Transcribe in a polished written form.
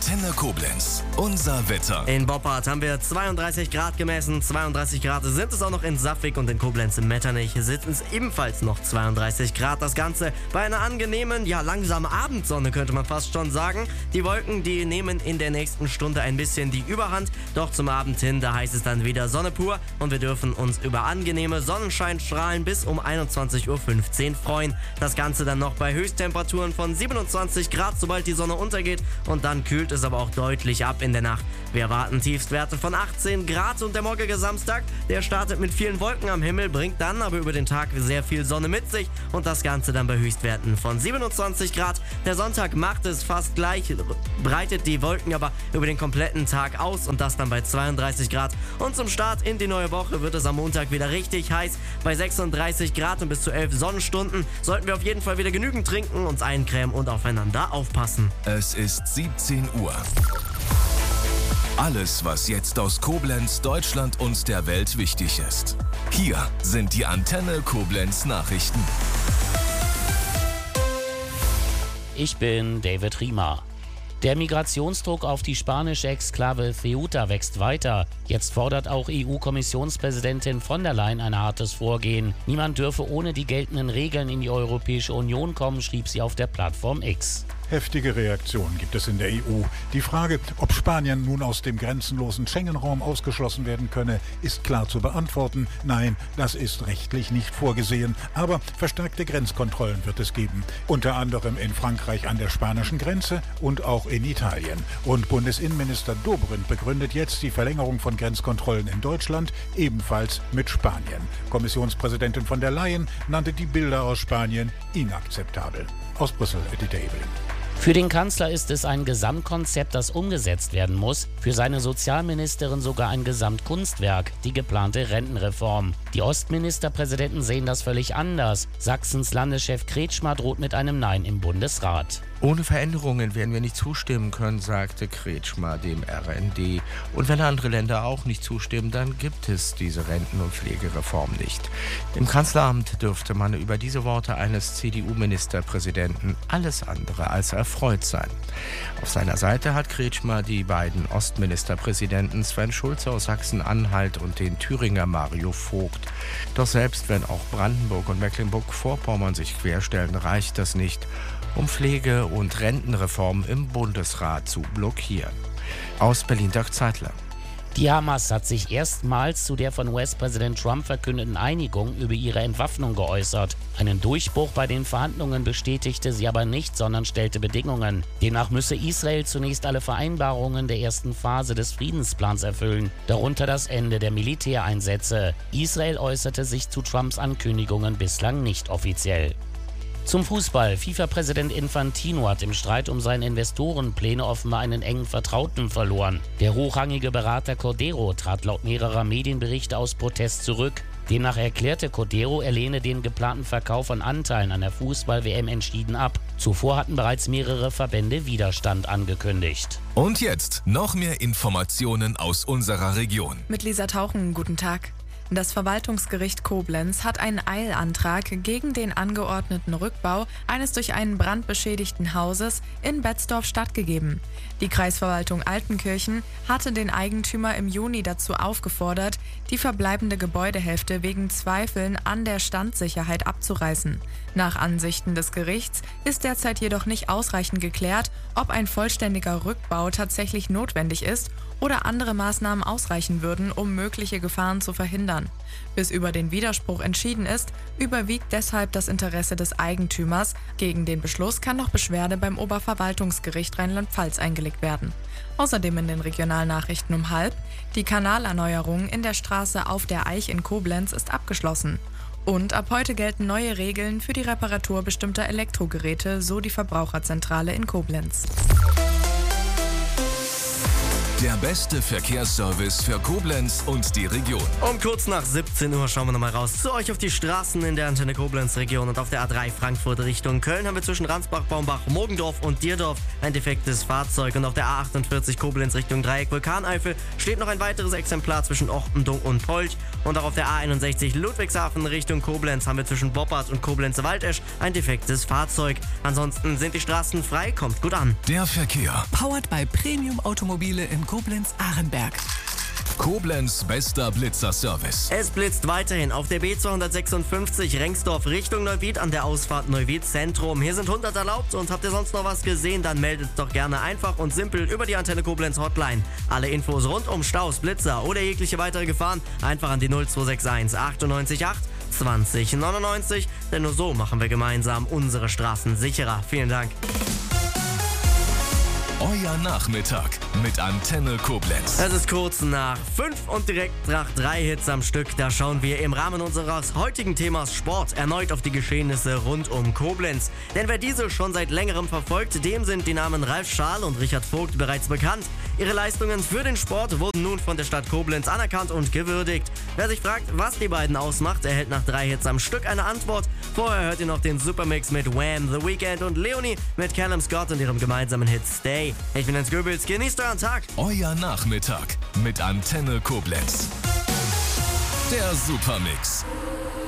Antenne Koblenz. Unser Wetter. In Boppard haben wir 32 Grad gemessen. 32 Grad sind es auch noch in Saffig und in Koblenz im Metternich sind es ebenfalls noch 32 Grad. Das Ganze bei einer angenehmen, langsamen Abendsonne könnte man fast schon sagen. Die Wolken, die nehmen in der nächsten Stunde ein bisschen die Überhand. Doch zum Abend hin, da heißt es dann wieder Sonne pur und wir dürfen uns über angenehme Sonnenscheinstrahlen bis um 21.15 Uhr freuen. Das Ganze dann noch bei Höchsttemperaturen von 27 Grad, sobald die Sonne untergeht, und dann kühlt es aber auch deutlich ab in der Nacht. Wir erwarten Tiefstwerte von 18 Grad und der morgige Samstag, der startet mit vielen Wolken am Himmel, bringt dann aber über den Tag sehr viel Sonne mit sich und das Ganze dann bei Höchstwerten von 27 Grad. Der Sonntag macht es fast gleich, breitet die Wolken aber über den kompletten Tag aus und das dann bei 32 Grad. Und zum Start in die neue Woche wird es am Montag wieder richtig heiß. Bei 36 Grad und bis zu 11 Sonnenstunden sollten wir auf jeden Fall wieder genügend trinken, uns eincremen und aufeinander aufpassen. Es ist 17 Uhr. Alles, was jetzt aus Koblenz, Deutschland und der Welt wichtig ist. Hier sind die Antenne Koblenz Nachrichten. Ich bin David Riemer. Der Migrationsdruck auf die spanische Exklave Ceuta wächst weiter. Jetzt fordert auch EU-Kommissionspräsidentin von der Leyen ein hartes Vorgehen. Niemand dürfe ohne die geltenden Regeln in die Europäische Union kommen, schrieb sie auf der Plattform X. Heftige Reaktionen gibt es in der EU. Die Frage, ob Spanien nun aus dem grenzenlosen Schengen-Raum ausgeschlossen werden könne, ist klar zu beantworten. Nein, das ist rechtlich nicht vorgesehen. Aber verstärkte Grenzkontrollen wird es geben. Unter anderem in Frankreich an der spanischen Grenze und auch in Italien. Und Bundesinnenminister Dobrindt begründet jetzt die Verlängerung von Grenzkontrollen in Deutschland, ebenfalls mit Spanien. Kommissionspräsidentin von der Leyen nannte die Bilder aus Spanien inakzeptabel. Aus Brüssel, Eddie David. Für den Kanzler ist es ein Gesamtkonzept, das umgesetzt werden muss. Für seine Sozialministerin sogar ein Gesamtkunstwerk, die geplante Rentenreform. Die Ostministerpräsidenten sehen das völlig anders. Sachsens Landeschef Kretschmer droht mit einem Nein im Bundesrat. Ohne Veränderungen werden wir nicht zustimmen können, sagte Kretschmer dem RND. Und wenn andere Länder auch nicht zustimmen, dann gibt es diese Renten- und Pflegereform nicht. Im Kanzleramt dürfte man über diese Worte eines CDU-Ministerpräsidenten alles andere als erfreut sein. Auf seiner Seite hat Kretschmer die beiden Ostministerpräsidenten Sven Schulze aus Sachsen-Anhalt und den Thüringer Mario Vogt. Doch selbst wenn auch Brandenburg und Mecklenburg-Vorpommern sich querstellen, reicht das nicht, um Pflege- und Rentenreform im Bundesrat zu blockieren. Aus Berlin, Dirk Zeitler. Die Hamas hat sich erstmals zu der von US-Präsident Trump verkündeten Einigung über ihre Entwaffnung geäußert. Einen Durchbruch bei den Verhandlungen bestätigte sie aber nicht, sondern stellte Bedingungen. Demnach müsse Israel zunächst alle Vereinbarungen der ersten Phase des Friedensplans erfüllen, darunter das Ende der Militäreinsätze. Israel äußerte sich zu Trumps Ankündigungen bislang nicht offiziell. Zum Fußball. FIFA-Präsident Infantino hat im Streit um seine Investorenpläne offenbar einen engen Vertrauten verloren. Der hochrangige Berater Cordero trat laut mehrerer Medienberichte aus Protest zurück. Demnach erklärte Cordero, er lehne den geplanten Verkauf von Anteilen an der Fußball-WM entschieden ab. Zuvor hatten bereits mehrere Verbände Widerstand angekündigt. Und jetzt noch mehr Informationen aus unserer Region. Mit Lisa Tauchen, guten Tag. Das Verwaltungsgericht Koblenz hat einen Eilantrag gegen den angeordneten Rückbau eines durch einen Brand beschädigten Hauses in Betzdorf stattgegeben. Die Kreisverwaltung Altenkirchen hatte den Eigentümer im Juni dazu aufgefordert, die verbleibende Gebäudehälfte wegen Zweifeln an der Standsicherheit abzureißen. Nach Ansichten des Gerichts ist derzeit jedoch nicht ausreichend geklärt, ob ein vollständiger Rückbau tatsächlich notwendig ist oder andere Maßnahmen ausreichen würden, um mögliche Gefahren zu verhindern. Bis über den Widerspruch entschieden ist, überwiegt deshalb das Interesse des Eigentümers. Gegen den Beschluss kann noch Beschwerde beim Oberverwaltungsgericht Rheinland-Pfalz eingelegt werden. Außerdem in den Regionalnachrichten um 12:30: Die Kanalerneuerung in der Straße Auf der Eich in Koblenz ist abgeschlossen. Und ab heute gelten neue Regeln für die Reparatur bestimmter Elektrogeräte, so die Verbraucherzentrale in Koblenz. Der beste Verkehrsservice für Koblenz und die Region. Um kurz nach 17 Uhr schauen wir nochmal raus zu euch auf die Straßen in der Antenne Koblenz-Region. Und auf der A3 Frankfurt Richtung Köln haben wir zwischen Ransbach, Baumbach, Mogendorf und Dierdorf ein defektes Fahrzeug. Und auf der A48 Koblenz Richtung Dreieck Vulkaneifel steht noch ein weiteres Exemplar zwischen Ochtendung und Polch. Und auch auf der A61 Ludwigshafen Richtung Koblenz haben wir zwischen Boppard und Koblenz-Waldesch ein defektes Fahrzeug. Ansonsten sind die Straßen frei, kommt gut an. Der Verkehr. Powered by Premium Automobile in Koblenz-Ahrenberg. Koblenz bester Blitzerservice. Es blitzt weiterhin auf der B256 Rengsdorf Richtung Neuwied an der Ausfahrt Neuwied Zentrum. Hier sind 100 erlaubt und habt ihr sonst noch was gesehen, dann meldet doch gerne einfach und simpel über die Antenne Koblenz Hotline. Alle Infos rund um Staus, Blitzer oder jegliche weitere Gefahren einfach an die 0261 98 8 20 99, denn nur so machen wir gemeinsam unsere Straßen sicherer. Vielen Dank. Euer Nachmittag mit Antenne Koblenz. Es ist kurz nach 5 und direkt nach 3 Hits am Stück. Da schauen wir im Rahmen unseres heutigen Themas Sport erneut auf die Geschehnisse rund um Koblenz. Denn wer diese schon seit längerem verfolgt, dem sind die Namen Ralf Schaal und Richard Vogt bereits bekannt. Ihre Leistungen für den Sport wurden nun von der Stadt Koblenz anerkannt und gewürdigt. Wer sich fragt, was die beiden ausmacht, erhält nach 3 Hits am Stück eine Antwort. Vorher hört ihr noch den Supermix mit Wham!, The Weeknd und Leonie mit Callum Scott und ihrem gemeinsamen Hit Stay. Ich bin Jens Goebbels, genießt euren Tag. Euer Nachmittag mit Antenne Koblenz. Der Supermix.